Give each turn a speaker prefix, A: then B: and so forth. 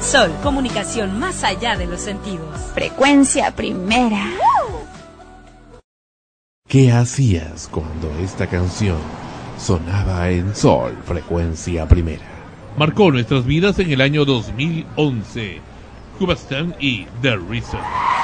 A: Sol, comunicación más allá de los sentidos.
B: Frecuencia Primera.
C: ¿Qué hacías cuando esta canción sonaba en Sol, Frecuencia Primera?
D: Marcó nuestras vidas en el año 2011. Hubastan y The Reason.